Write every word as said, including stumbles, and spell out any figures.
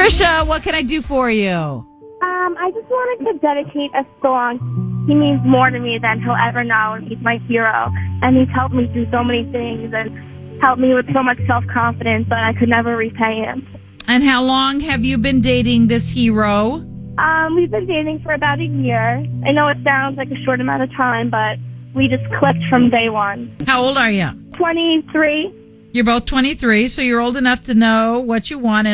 Trisha, what can I do for you? Um, I just wanted to dedicate a song. He means more to me than he'll ever know, and he's my hero. And he's helped me through so many things and helped me with so much self-confidence that I could never repay him. And how long have you been dating this hero? Um, we've been dating for about a year. I know it sounds like a short amount of time, but we just clicked from day one. How old are you? twenty-three. You're both twenty-three, so you're old enough to know what you want.